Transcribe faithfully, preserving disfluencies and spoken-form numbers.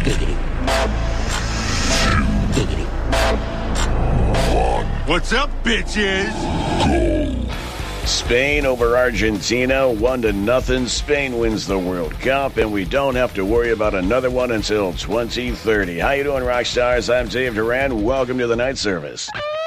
What's up, bitches? Spain over Argentina, one to nothing. Spain wins the World Cup, and we don't have to worry about another one until twenty thirty. How you doing, rock stars? I'm Dave Duran. Welcome to the night service.